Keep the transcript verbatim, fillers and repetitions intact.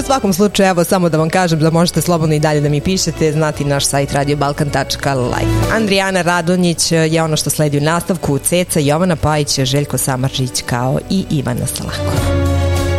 U svakom slučaju, evo, samo da vam kažem da možete slobodno i dalje da mi pišete, znati naš sajt radio balkan tačka live. Andrijana Radonjić je ono što sledi u nastavku, Ceca, Jovana Pajić, Željko Samaržić kao i Ivana Salakova.